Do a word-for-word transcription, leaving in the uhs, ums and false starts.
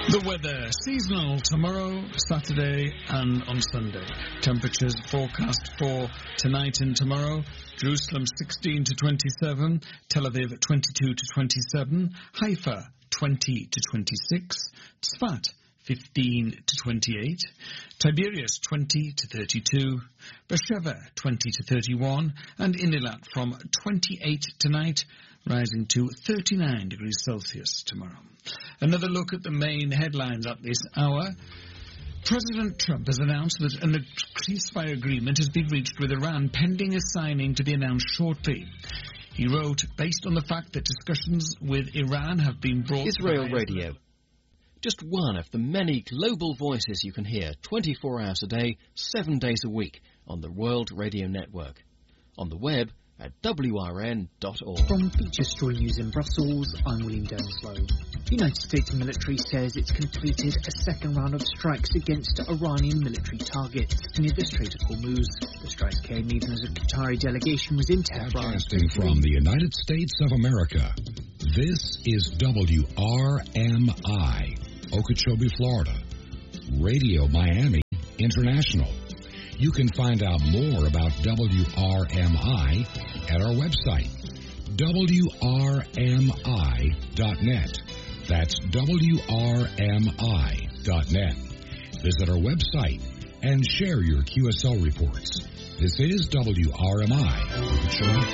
The weather, seasonal tomorrow, Saturday and on Sunday. Temperatures forecast for tonight and tomorrow. Jerusalem sixteen to twenty-seven, Tel Aviv twenty-two to twenty-seven, Haifa twenty to twenty-six, Tzfat fifteen to twenty-eight, Tiberias twenty to thirty-two, Beersheba twenty to thirty-one, and Inilat from twenty-eight tonight, rising to thirty-nine degrees Celsius tomorrow. Another look at the main headlines at this hour. President Trump has announced that a ceasefire agreement has been reached with Iran, pending a signing to be announced shortly. He wrote, based on the fact that discussions with Iran have been brought... Israel Radio. Just one of the many global voices you can hear twenty-four hours a day, seven days a week on the World Radio Network. On the web at w r n dot org. From Feature Story News in Brussels, I'm William Denslow. The United States military says it's completed a second round of strikes against Iranian military targets near the Strait of Hormuz. The strikes came even as a Qatari delegation was in Tehran. Broadcasting from the United States of America, this is W R M I, Okeechobee, Florida. Radio Miami International. You can find out more about W R M I at our website, W R M I dot net. That's W R M I dot net. Visit our website and share your Q S L reports. This is W R M I.